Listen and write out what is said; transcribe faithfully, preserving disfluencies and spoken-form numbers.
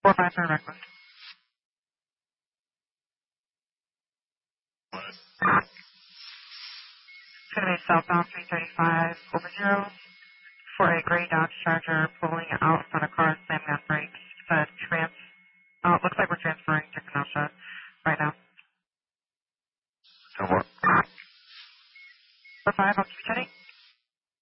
four five for reckless. It's going to be southbound three thirty-five over zero for a gray Dodge Charger pulling out in front of cars, slamming on brakes. It's a trans. Oh, it looks like we're transferring to Kenosha right now. So what? four five, I'll keep chatting.